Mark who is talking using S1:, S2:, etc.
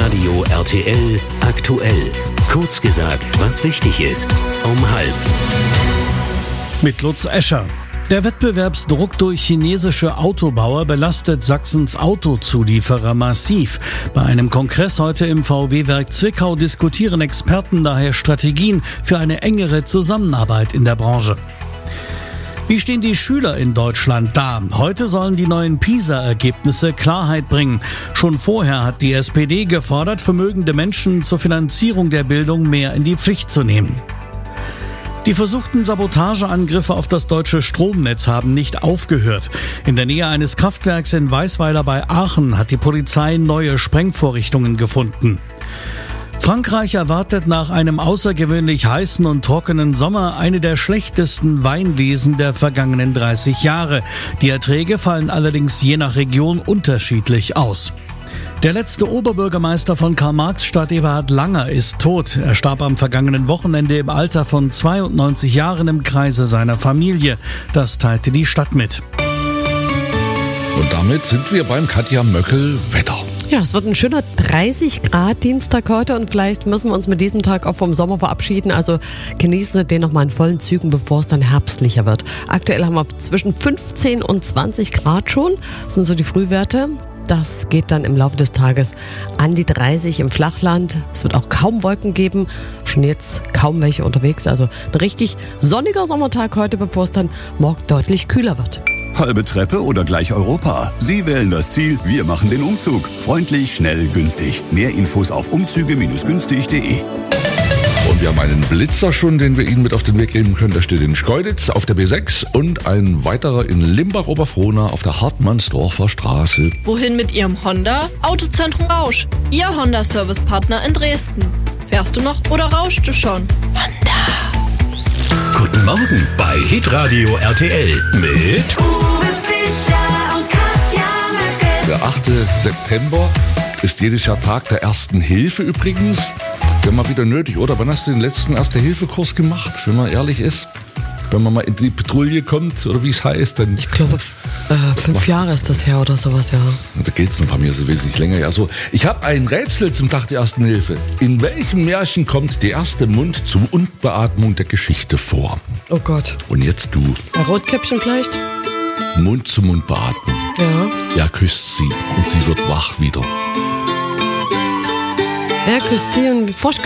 S1: Hitradio RTL aktuell. Kurz gesagt, was wichtig ist. Um 12:30.
S2: Mit Lutz Escher. Der Wettbewerbsdruck durch chinesische Autobauer belastet Sachsens Autozulieferer massiv. Bei einem Kongress heute im VW-Werk Zwickau diskutieren Experten daher Strategien für eine engere Zusammenarbeit in der Branche. Wie stehen die Schüler in Deutschland da? Heute sollen die neuen PISA-Ergebnisse Klarheit bringen. Schon vorher hat die SPD gefordert, vermögende Menschen zur Finanzierung der Bildung mehr in die Pflicht zu nehmen. Die versuchten Sabotageangriffe auf das deutsche Stromnetz haben nicht aufgehört. In der Nähe eines Kraftwerks in Weisweiler bei Aachen hat die Polizei neue Sprengvorrichtungen gefunden. Frankreich erwartet nach einem außergewöhnlich heißen und trockenen Sommer eine der schlechtesten Weinlesen der vergangenen 30 Jahre. Die Erträge fallen allerdings je nach Region unterschiedlich aus. Der letzte Oberbürgermeister von Karl-Marx-Stadt, Eberhard Langer, ist tot. Er starb am vergangenen Wochenende im Alter von 92 Jahren im Kreise seiner Familie. Das teilte die Stadt mit.
S3: Und damit sind wir beim Katja Möckel Wetter.
S4: Ja, es wird ein schöner 30 Grad Dienstag heute und vielleicht müssen wir uns mit diesem Tag auch vom Sommer verabschieden. Also genießen Sie den nochmal in vollen Zügen, bevor es dann herbstlicher wird. Aktuell haben wir zwischen 15 und 20 Grad schon. Das sind so die Frühwerte. Das geht dann im Laufe des Tages an die 30 im Flachland. Es wird auch kaum Wolken geben. Schon jetzt kaum welche unterwegs. Also ein richtig sonniger Sommertag heute, bevor es dann morgen deutlich kühler wird.
S5: Halbe Treppe oder gleich Europa? Sie wählen das Ziel, wir machen den Umzug. Freundlich, schnell, günstig. Mehr Infos auf umzüge-günstig.de.
S3: Und wir haben einen Blitzer schon, den wir Ihnen mit auf den Weg geben können. Der steht in Schkeuditz auf der B6 und ein weiterer in Limbach-Oberfrohna auf der Hartmannsdorfer Straße.
S6: Wohin mit Ihrem Honda? Autozentrum Rausch, Ihr Honda-Service-Partner in Dresden. Fährst du noch oder rauschst du schon? Honda.
S1: Guten Morgen bei Hitradio RTL mit
S7: Uwe Fischer und Katja Möckel.
S3: Der 8. September ist jedes Jahr Tag der Ersten Hilfe übrigens. Wäre mal wieder nötig, oder? Wann hast du den letzten Erste-Hilfe-Kurs gemacht, wenn man ehrlich ist? Wenn man mal in die Patrouille kommt, oder wie es heißt, dann...
S4: Ich glaube, 5 Jahre ist das her oder sowas, ja.
S3: Da geht's noch, bei mir ist es wesentlich länger. Ja, so. Ich habe ein Rätsel zum Tag der Ersten Hilfe. In welchem Märchen kommt die erste Mund-zu-Mund-Beatmung der Geschichte vor?
S4: Oh Gott.
S3: Und jetzt du.
S4: Bei Rotkäppchen vielleicht?
S3: Mund-zu-Mund-Beatmung.
S4: Ja.
S3: Er küsst sie und sie wird wach wieder.
S4: Er küsst sie und forscht